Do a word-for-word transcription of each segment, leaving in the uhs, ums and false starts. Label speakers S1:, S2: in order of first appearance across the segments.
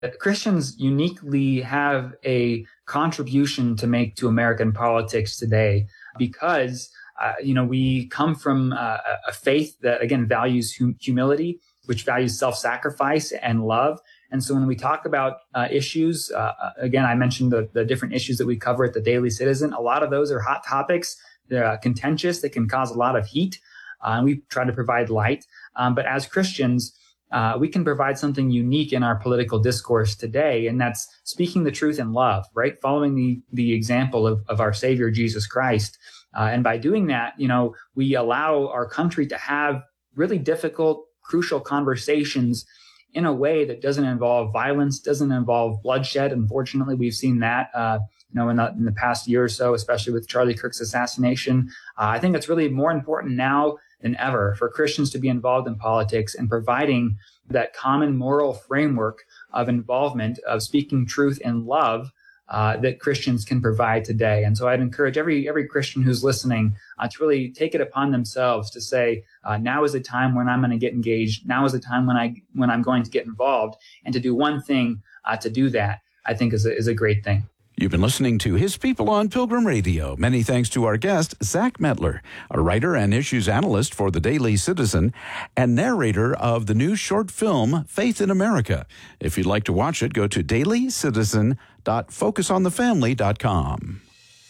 S1: Christians uniquely have a contribution to make to American politics today because, uh, you know, we come from uh, a faith that, again, values hum- humility, which values self-sacrifice and love. And so when we talk about uh, issues, uh, again, I mentioned the, the different issues that we cover at the Daily Citizen. A lot of those are hot topics. They're uh, contentious. They can cause a lot of heat. Uh, and we try to provide light. Um, but as Christians, Uh, we can provide something unique in our political discourse today, and that's speaking the truth in love, right? Following the the example of, of our Savior, Jesus Christ. Uh, and by doing that, you know, we allow our country to have really difficult, crucial conversations in a way that doesn't involve violence, doesn't involve bloodshed. Unfortunately, we've seen that, uh, you know, in the, in the past year or so, especially with Charlie Kirk's assassination. Uh, I think it's really more important now than ever for Christians to be involved in politics and providing that common moral framework of involvement, of speaking truth in love uh, that Christians can provide today. And so I'd encourage every every Christian who's listening uh, to really take it upon themselves to say, uh, now is the time when I'm going to get engaged. Now is the time when I when I'm going to get involved, and to do one thing uh, to do that, I think is a, is a great thing.
S2: You've been listening to His People on Pilgrim Radio. Many thanks to our guest, Zach Mettler, a writer and issues analyst for the Daily Citizen and narrator of the new short film, Faith in America. If you'd like to watch it, go to daily citizen dot focus on the family dot com.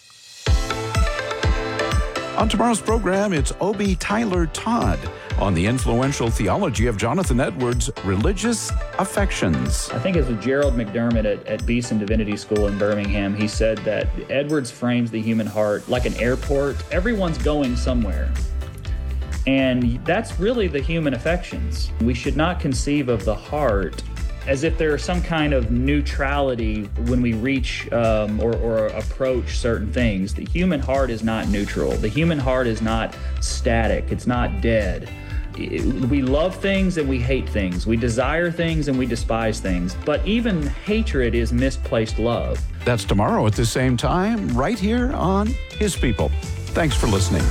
S2: On tomorrow's program, it's Obi Tyler Todd on the influential theology of Jonathan Edwards' religious affections.
S3: I think it was Gerald McDermott at, at Beeson Divinity School in Birmingham. He said that Edwards frames the human heart like an airport. Everyone's going somewhere. And that's really the human affections. We should not conceive of the heart as if there is some kind of neutrality when we reach um, or, or approach certain things. The human heart is not neutral. The human heart is not static. It's not dead. It, we love things and we hate things. We desire things and we despise things. But even hatred is misplaced love.
S2: That's tomorrow at the same time, right here on His People. Thanks for listening.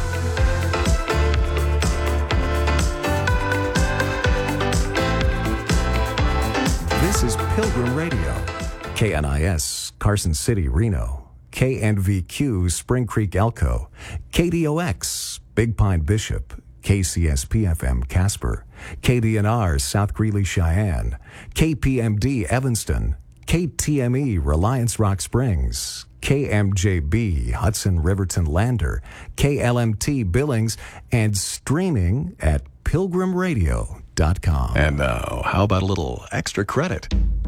S4: This is Pilgrim Radio, K N I S, Carson City, Reno, K N V Q, Spring Creek, Elko, K D O X, Big Pine, Bishop, K C S P F M, Casper, K D N R, South Greeley, Cheyenne, K P M D, Evanston, K T M E, Reliance Rock Springs, K M J B, Hudson, Riverton, Lander, K L M T, Billings, and streaming at pilgrim radio dot com.
S5: And now, how about a little extra credit?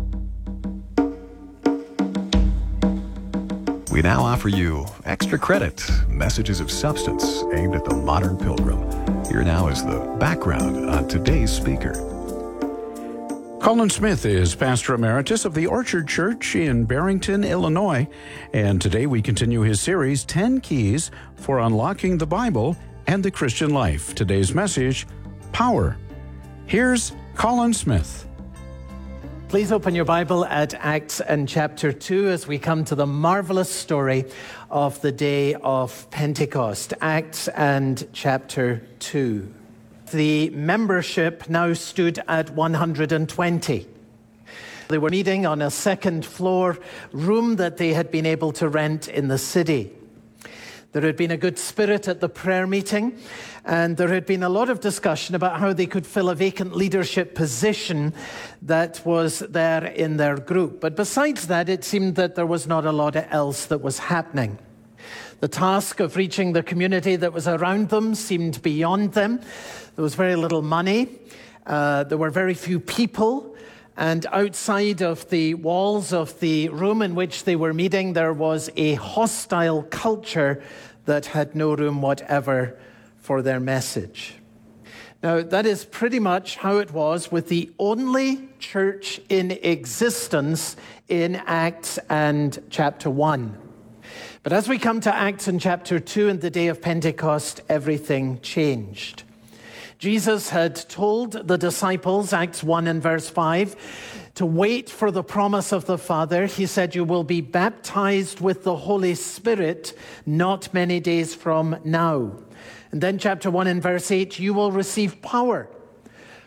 S5: We now offer you Extra Credit, messages of substance aimed at the modern pilgrim. Here now is the background on today's speaker.
S2: Colin Smith is Pastor Emeritus of the Orchard Church in Barrington, Illinois. And today we continue his series, ten Keys for Unlocking the Bible and the Christian Life. Today's message, Power. Here's Colin Smith.
S6: Please open your Bible at Acts and chapter two as we come to the marvelous story of the day of Pentecost. Acts and chapter two. The membership now stood at one hundred twenty. They were meeting on a second floor room that they had been able to rent in the city. There had been a good spirit at the prayer meeting, and there had been a lot of discussion about how they could fill a vacant leadership position that was there in their group. But besides that, it seemed that there was not a lot else that was happening. The task of reaching the community that was around them seemed beyond them. There was very little money. Uh, there were very few people. And outside of the walls of the room in which they were meeting, there was a hostile culture that had no room whatever for their message. Now, that is pretty much how it was with the only church in existence in Acts and chapter one. But as we come to Acts and chapter two and the day of Pentecost, everything changed. Jesus had told the disciples, Acts one and verse five, to wait for the promise of the Father. He said, you will be baptized with the Holy Spirit not many days from now. And then chapter one and verse eight, you will receive power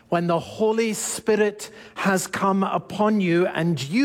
S6: when the Holy Spirit has come upon you and you